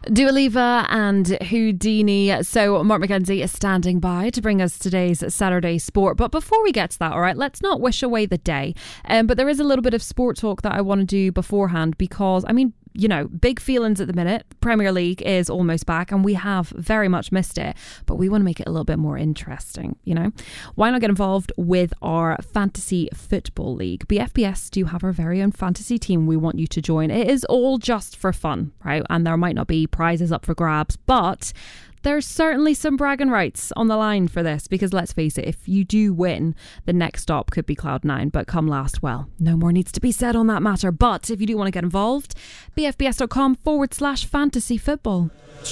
Dua Lipa and Houdini. So Mark McKenzie is standing by to bring us today's Saturday sport. But before we get to that, all right, let's not wish away the day. But there is a little bit of sport talk that I want to do beforehand because, big feelings at the minute. Premier League is almost back and we have very much missed it, but we want to make it a little bit more interesting, Why not get involved with our fantasy football league? BFBS do have our very own fantasy team we want you to join. It is all just for fun, right? And there might not be prizes up for grabs, but there's certainly some bragging rights on the line for this because let's face it, if you do win, the next stop could be Cloud9, but come last, well, no more needs to be said on that matter. But if you do want to get involved, bfbs.com/fantasy football.